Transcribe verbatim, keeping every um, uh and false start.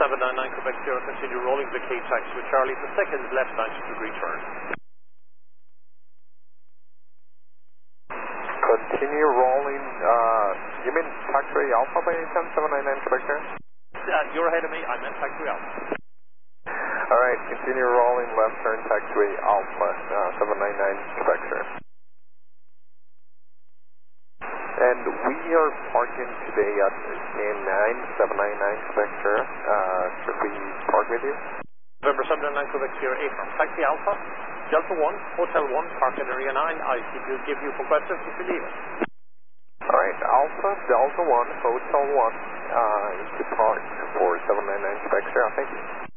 seven nine nine Quebec Sierra, continue rolling the K taxiway Charlie for seconds left ninety degree turn. Continue rolling, uh, you mean taxiway Alpha by any chance, seven nine nine Quebec Sierra? Uh, you're ahead of me, I meant taxiway Alpha. Alright, continue rolling left turn taxiway Alpha, uh, seven nine nine Quebec Sierra. And we are parking today at K nine seven nine nine Quebec Sierra. Uh, should we park with you? November seven nine nine Quebec Sierra, A from taxi Alpha, Delta one, Hotel one, park in area nine. I will give you for questions if you leave it. Alright, Alpha, Delta one, Hotel one, uh, to park for seven nine nine Quebec Sierra. Thank you.